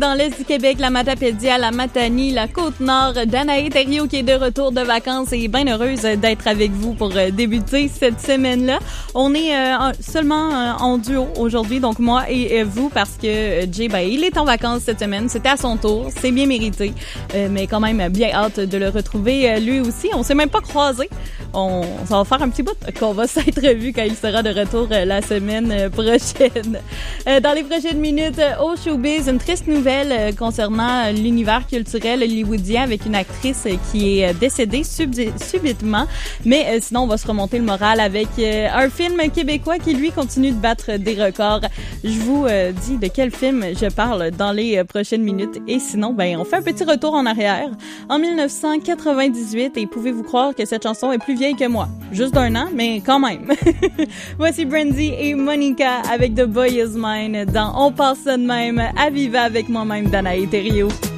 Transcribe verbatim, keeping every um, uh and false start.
Dans l'Est du Québec, la Matapédia, la Matanie, la Côte-Nord, Danae Thériault qui est de retour de vacances et bien heureuse d'être avec vous pour débuter cette semaine-là. On est euh, seulement euh, en duo aujourd'hui, donc moi et euh, vous, parce que euh, Jay, ben, il est en vacances cette semaine. C'était à son tour, c'est bien mérité, euh, mais quand même bien hâte de le retrouver euh, lui aussi. On s'est même pas croisés. On, ça va faire un petit bout qu'on va s'être vu quand il sera de retour euh, la semaine euh, prochaine. Euh, dans les prochaines minutes, euh, au showbiz, une triste nouvelle concernant l'univers culturel hollywoodien avec une actrice qui est décédée sub- subitement. Mais euh, sinon, on va se remonter le moral avec euh, un film québécois qui, lui, continue de battre des records. Je vous euh, dis de quel film je parle dans les euh, prochaines minutes. Et sinon, ben, on fait un petit retour en arrière. En dix-neuf cent quatre-vingt-dix-huit, et pouvez-vous croire que cette chanson est plus vieille que moi? Juste d'un an, mais quand même. Voici Brandy et Monica avec The Boy Is Mine dans On passe ça de même à Viva avec moi-même, Danae Thériault.